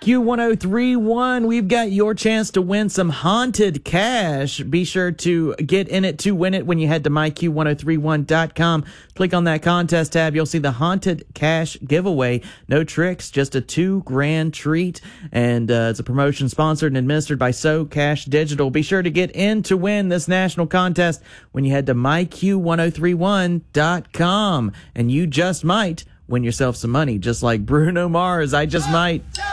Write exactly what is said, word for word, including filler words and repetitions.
Q one oh three one, we've got your chance to win some haunted cash. Be sure to get in it to win it when you head to my q one oh three one dot com. Click on that contest tab. You'll see the haunted cash giveaway. No tricks, just a two grand treat. And uh, it's a promotion sponsored and administered by So Cash Digital. Be sure to get in to win this national contest when you head to my q one oh three one dot com. And you just might win yourself some money, just like Bruno Mars. I just might.